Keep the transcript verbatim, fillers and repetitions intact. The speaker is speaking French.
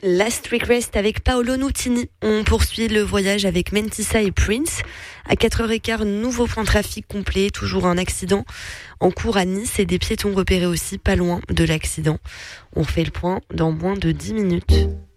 Last Request avec Paolo Nutini. On poursuit le voyage avec Mentissa et Prince. À quatre heures quinze, nouveau point de trafic complet. Toujours un accident en cours à Nice et des piétons repérés aussi pas loin de l'accident. On refait le point dans moins de dix minutes.